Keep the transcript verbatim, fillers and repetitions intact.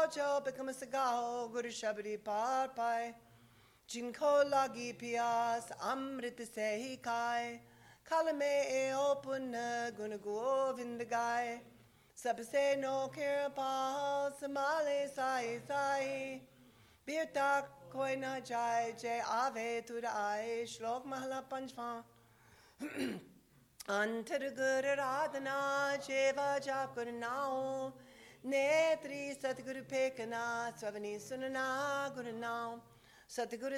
जो बिकम सगाओ गुरु शबरी पार पाए जिनको लगी प्यास अमृत से ही खाए काल में ए पुण्य गुण गोविंद गाए सबसे नो कृपा संभाले साई साई बीरता कोई न जाए जय आवे तुर आए श्लोक महला पंचवा अंतर गुरु राधना जेवा जाप गुरु नाओ नेत्री सतगुरु फेकना स्वनी सुनना गुरु नाम सतगुरु